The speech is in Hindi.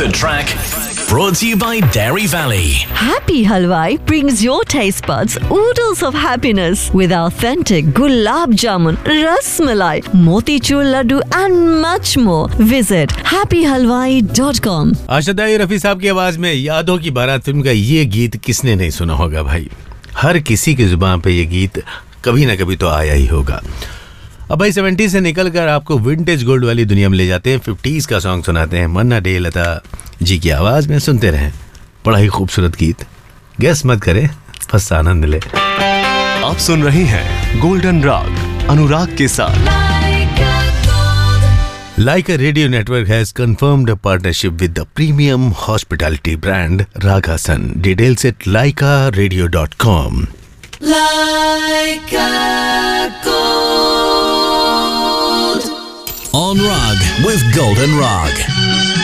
The track brought to you by Dairy Valley. Happy Halwai brings your taste buds oodles of happiness with authentic gulab jamun, ras malai, motichur laddu and much more. Visit happyhalwai.com. आशादाई Rafi साहब की आवाज में यादों की बारात फिल्म का ये गीत किसने नहीं सुना होगा भाई। हर किसी की जुबान पे ये गीत कभी ना कभी तो आया ही होगा। अब भाई 70 से निकलकर आपको विंटेज गोल्ड वाली दुनिया में ले जाते हैं। 50s का सॉन्ग सुनाते हैं। मन्ना डे, लता जी की आवाज में सुनते रहें। बड़ा ही खूबसूरत गीत, गेस मत करें, बस आनंद ले। आप सुन रहे हैं गोल्डन राग अनुराग के साथ। Leica Radio Network has confirmed a partnership with the premium hospitality brand Raga Sun. Details at laicaradio.com. Leica Gold. On Rug with Golden Rug.